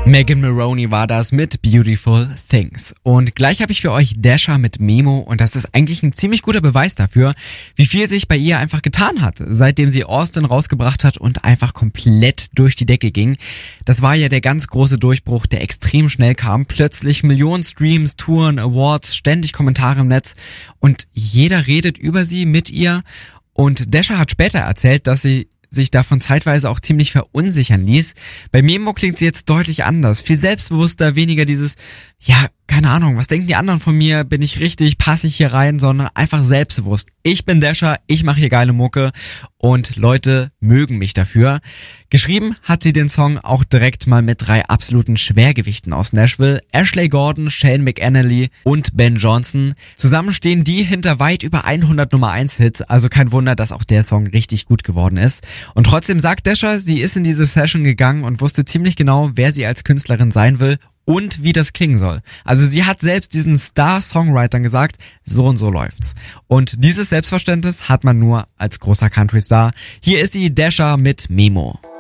Megan Moroney war das mit Beautiful Things. Und gleich habe ich für euch Dasha mit Memo und das ist eigentlich ein ziemlich guter Beweis dafür, wie viel sich bei ihr einfach getan hat, seitdem sie Austin rausgebracht hat und einfach komplett durch die Decke ging. Das war ja der ganz große Durchbruch, der extrem schnell kam. Plötzlich Millionen Streams, Touren, Awards, ständig Kommentare im Netz und jeder redet über sie, mit ihr. Und Dasha hat später erzählt, dass sie sich davon zeitweise auch ziemlich verunsichern ließ. Bei Memo klingt sie jetzt deutlich anders, viel selbstbewusster, weniger dieses, ja, keine Ahnung, was denken die anderen von mir, bin ich richtig, passe ich hier rein, sondern einfach selbstbewusst. Ich bin Dasha, ich mache hier geile Mucke und Leute mögen mich dafür. Geschrieben hat sie den Song auch direkt mal mit 3 absoluten Schwergewichten aus Nashville, Ashley Gordon, Shane McAnally und Ben Johnson. Zusammen stehen die hinter weit über 100 Nummer 1 Hits, also kein Wunder, dass auch der Song richtig gut geworden ist. Und trotzdem sagt Dasha, sie ist in diese Session gegangen und wusste ziemlich genau, wer sie als Künstlerin sein will und wie das klingen soll. Also sie hat selbst diesen Star-Songwritern gesagt, so und so läuft's. Und dieses Selbstverständnis hat man nur als großer Country-Star. Hier ist sie, Dasha mit Memo.